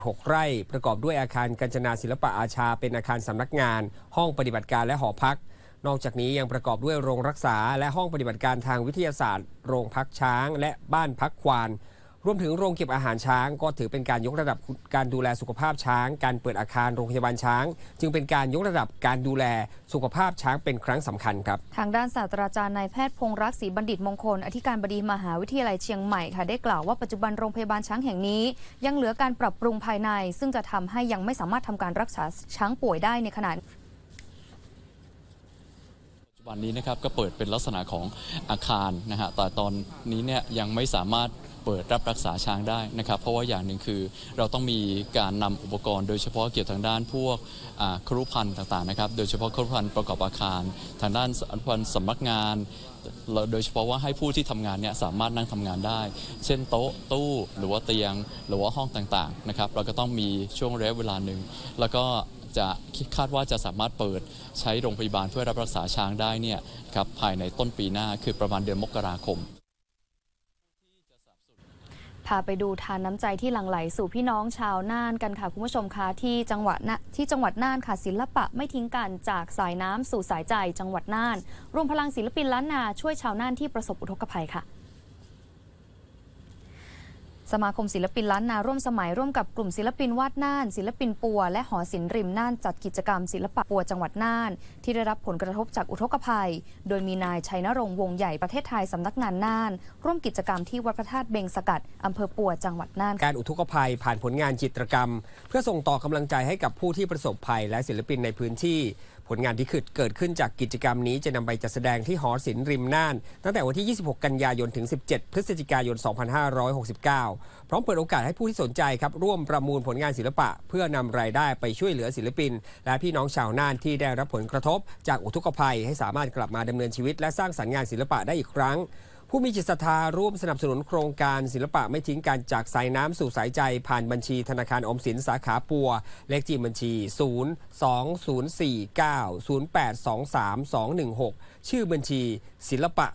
6 ไร่ประกอบด้วยอาคารกัญจนาศิลปะอาชาเป็นอาคารสำนักงานห้องปฏิบัติการและหอพักนอกจากนี้ยังประกอบด้วยโรงรักษาและห้องปฏิบัติการทางวิทยาศาสตร์โรงพักช้างและบ้านพักควานรวมถึงโรงเก็บอาหารช้างก็ถือเป็นการยกระดับการดูแลสุขภาพช้างการเปิดอาคารโรงพยาบาลช้างจึงเป็นการยกระดับการดูแลสุขภาพช้างเป็นครั้งสำคัญครับทางด้านศาสตราจารย์นายแพทย์พงษ์รักศรีบัณฑิตมงคลอธิการบดีมหาวิทยาลัยเชียงใหม่ค่ะได้กล่าวว่าปัจจุบันโรงพยาบาลช้างแห่งนี้ยังเหลือการปรับปรุงภายในซึ่งจะทำให้ยังไม่สามารถทำการรักษาช้างป่วยได้ในขณะวันนี้นะครับก็เปิดเป็นลักษณะของอาคารนะฮะแต่ตอนนี้เนี่ยยังไม่สามารถเปิดรับรักษาช้างได้นะครับเพราะว่าอย่างหนึ่งคือเราต้องมีการนำอุปกรณ์โดยเฉพาะเกี่ยวทางด้านพวกครุภัณฑ์ต่างๆนะครับโดยเฉพาะครุภัณฑ์ประกอบอาคารทางด้านสำนักงานโดยเฉพาะว่าให้ผู้ที่ทำงานเนี่ยสามารถนั่งทำงานได้เช่นโต๊ะตู้หรือว่าเตียงหรือว่าห้องต่างๆนะครับเราก็ต้องมีช่วงระยะเวลาหนึ่งแล้วก็จะคาดว่าจะสามารถเปิดใช้โรงพยาบาลเพื่อรับรักษาช้างได้เนี่ยครับภายในต้นปีหน้าคือประมาณเดือนมกราคมพาไปดูทานน้ำใจที่หลั่งไหลสู่พี่น้องชาวน่านกันค่ะคุณผู้ชมคะที่จังหวัดน่านค่ะศิลปะไม่ทิ้งกันจากสายน้ำสู่สายใจจังหวัดน่านรวมพลังศิลปินล้านนาช่วยชาวน่านที่ประสบอุทกภัยค่ะสมาคมศิลปินล้านนาร่วมสมัยร่วมกับกลุ่มศิลปินวาดน่านศิลปินปัวและหอศิลป์ริมน่านจัดกิจกรรมศิลปะปัวจังหวัดน่านที่ได้รับผลกระทบจากอุทกภัยโดยมีนายชัยนรงค์วงใหญ่ประเทศไทยสำนักงานน่านร่วมกิจกรรมที่วัดพระธาตุเบงสกัดอำเภอปัวจังหวัดน่านการอุทกภัยผ่านผลงานจิตรกรรมเพื่อส่งต่อกำลังใจให้กับผู้ที่ประสบภัยและศิลปินในพื้นที่ผลงานที่เกิดขึ้นจากกิจกรรมนี้จะนำไปจัดแสดงที่หอศิลป์ริมน่านตั้งแต่วันที่ 26 กันยายนถึง 17 พฤศจิกายน 2569 พร้อมเปิดโอกาสให้ผู้ที่สนใจครับร่วมประมูลผลงานศิลปะเพื่อนำรายได้ไปช่วยเหลือศิลปินและพี่น้องชาวน่านที่ได้รับผลกระทบจากอุทกภัยให้สามารถกลับมาดำเนินชีวิตและสร้างสรรค์งานศิลปะได้อีกครั้งผู้มีจิตศรัทธาร่วมสนับสนุนโครงการศิลปะไม่ทิ้งกันจากสายน้ำสู่สายใจผ่านบัญชีธนาคารออมสินสาขาปัวเลขที่บัญชี 020490823 216 ชื่อบัญชีศิลปะ